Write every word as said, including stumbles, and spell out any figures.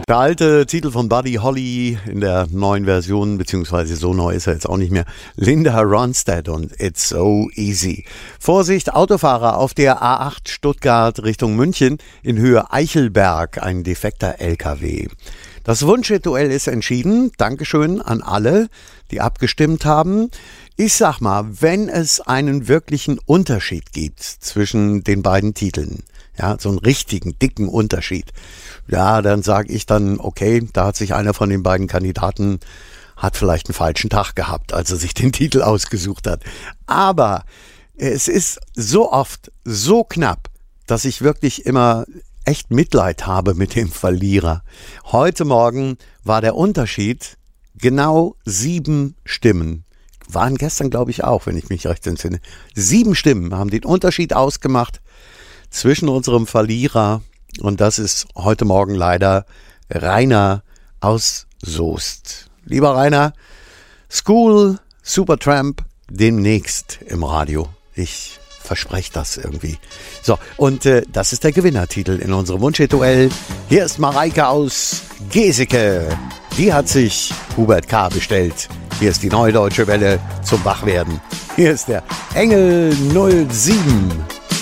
Der alte Titel von Buddy Holly in der neuen Version, beziehungsweise so neu ist er jetzt auch nicht mehr, Linda Ronstadt und It's So Easy. Vorsicht, Autofahrer auf der A acht Stuttgart Richtung München in Höhe Eichelberg, ein defekter L K W. Das Wunschrituell ist entschieden. Dankeschön an alle, die abgestimmt haben. Ich sag mal, wenn es einen wirklichen Unterschied gibt zwischen den beiden Titeln, ja, so einen richtigen, dicken Unterschied, ja, dann sage ich dann, okay, da hat sich einer von den beiden Kandidaten, hat vielleicht einen falschen Tag gehabt, als er sich den Titel ausgesucht hat. Aber es ist so oft so knapp, dass ich wirklich immer echt Mitleid habe mit dem Verlierer. Heute Morgen war der Unterschied genau sieben Stimmen. Waren gestern, glaube ich, auch, wenn ich mich recht entsinne. Sieben Stimmen haben den Unterschied ausgemacht zwischen unserem Verlierer, und das ist heute Morgen leider Rainer aus Soest. Lieber Rainer, School Supertramp demnächst im Radio. Ich verspreche das irgendwie. So, und äh, das ist der Gewinnertitel in unserem Wunschrituell. Hier ist Mareike aus Geseke. Die hat sich Hubert K. bestellt. Hier ist die Neue Deutsche Welle zum Wachwerden. Hier ist der Engel null sieben.